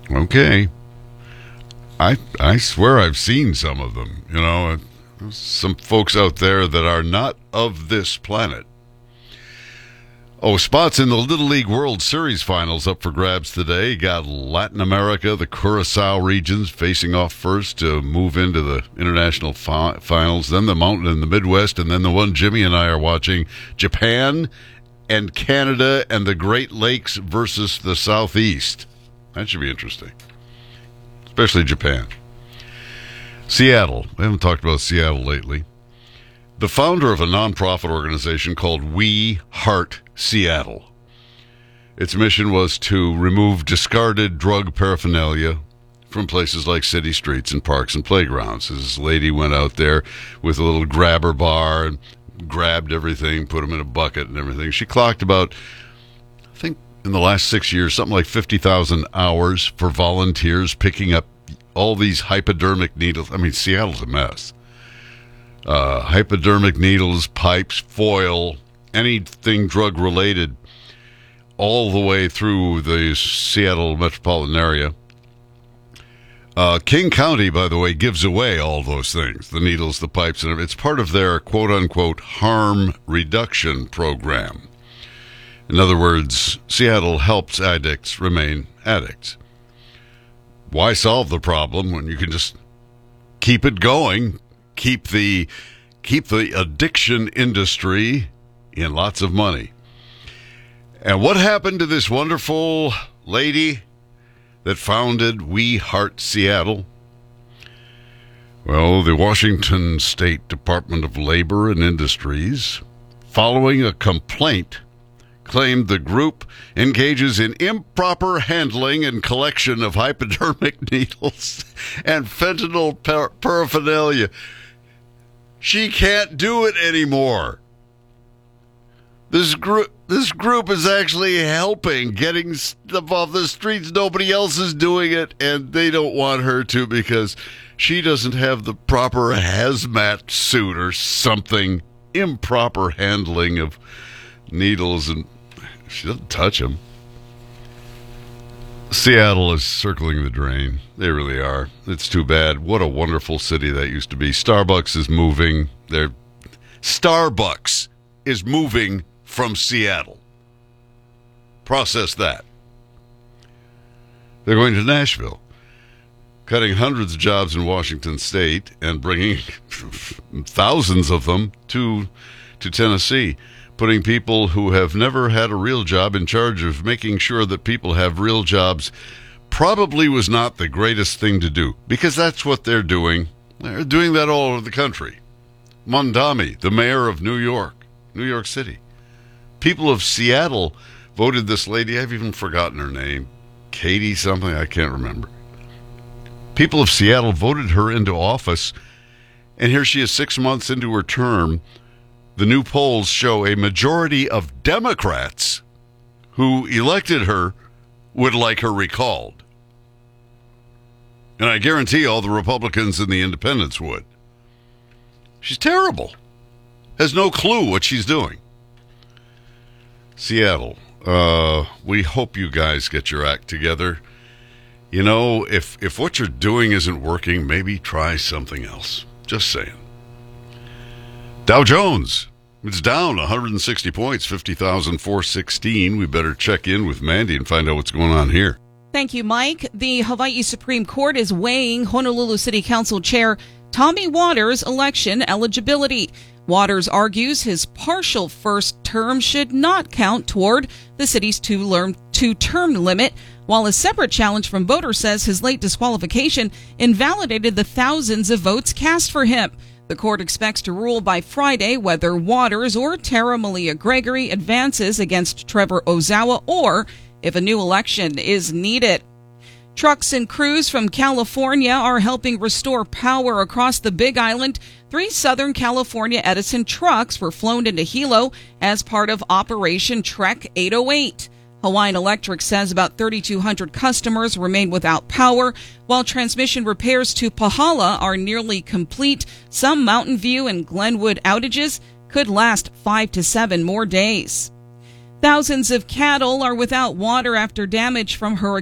Okay. I swear I've seen some of them. Some folks out there that are not of this planet. Oh, spots in the Little League World Series finals up for grabs today. Got Latin America, the Curacao regions facing off first to move into the international finals. Then the Mountain and the Midwest, and then the one Jimmy and I are watching, Japan and Canada and the Great Lakes versus the Southeast. That should be interesting, especially Japan. Seattle. We haven't talked about Seattle lately. The founder of a nonprofit organization called We Heart Seattle. Its mission was to remove discarded drug paraphernalia from places like city streets and parks and playgrounds. This lady went out there with a little grabber bar and grabbed everything, put them in a bucket and everything. She clocked about, I think in the last 6 years, something like 50,000 hours for volunteers picking up all these hypodermic needles. I mean, Seattle's a mess. Hypodermic needles, pipes, foil, anything drug-related, all the way through the Seattle metropolitan area. King County, by the way, gives away all those things, the needles, the pipes, and it's part of their quote-unquote harm reduction program. In other words, Seattle helps addicts remain addicts. Why solve the problem when you can just keep it going, keep the addiction industry in lots of money? And what happened to this wonderful lady that founded We Heart Seattle? Well, the Washington State Department of Labor and Industries, following a complaint, claimed the group engages in improper handling and collection of hypodermic needles and fentanyl paraphernalia. She can't do it anymore. This group is actually helping getting stuff off the streets. Nobody else is doing it, and they don't want her to because she doesn't have the proper hazmat suit or something. Improper handling of needles, and she doesn't touch them. Seattle is circling the drain. They really are. It's too bad. What a wonderful city that used to be. Starbucks is moving. Starbucks is moving from Seattle. Process that. They're going to Nashville, cutting hundreds of jobs in Washington State and bringing thousands of them to Tennessee, putting people who have never had a real job in charge of making sure that people have real jobs. Probably was not the greatest thing to do, because that's what they're doing. They're doing that all over the country. Mondami, the mayor of New York City. People of Seattle voted this lady, I've even forgotten her name, Katie something, I can't remember. People of Seattle voted her into office, and here she is 6 months into her term. The new polls show a majority of Democrats who elected her would like her recalled. And I guarantee all the Republicans and the independents would. She's terrible. Has no clue what she's doing. Seattle, we hope you guys get your act together. You know, if what you're doing isn't working, maybe try something else. Just saying. Dow Jones, it's down 160 points, 50,416. We better check in with Mandy and find out what's going on here. Thank you, Mike. The Hawaii Supreme Court is weighing Honolulu City Council Chair Tommy Waters' election eligibility. Waters argues his partial first term should not count toward the city's two-term limit, while a separate challenge from voters says his late disqualification invalidated the thousands of votes cast for him. The court expects to rule by Friday whether Waters or Tara Malia Gregory advances against Trevor Ozawa or if a new election is needed. Trucks and crews from California are helping restore power across the Big Island. 3 Southern California Edison trucks were flown into Hilo as part of Operation Trek 808. Hawaiian Electric says about 3,200 customers remain without power, while transmission repairs to Pahala are nearly complete. Some Mountain View and Glenwood outages could last 5 to 7 more days. Thousands of cattle are without water after damage from Hurricane